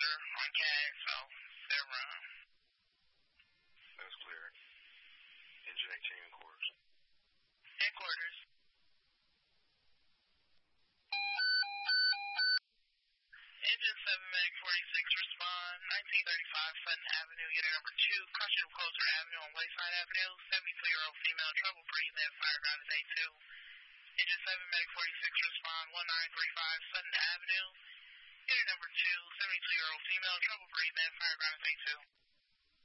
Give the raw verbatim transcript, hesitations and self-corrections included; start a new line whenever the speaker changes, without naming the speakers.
closer on gas, so they're run.
That's clear. Engine eighteen in quarters.
Headquarters. Engine seven Meg forty-six respond, nineteen thirty-five Sutton Avenue, unit number two, caution of Closer Avenue on Wayside Avenue, seventy-two-year-old female, trouble breathing at fireground is A two. Engine seven Meg forty-six respond, nineteen thirty-five Sutton Avenue, unit number two, seventy-two-year-old female, trouble breathing at fireground is A two.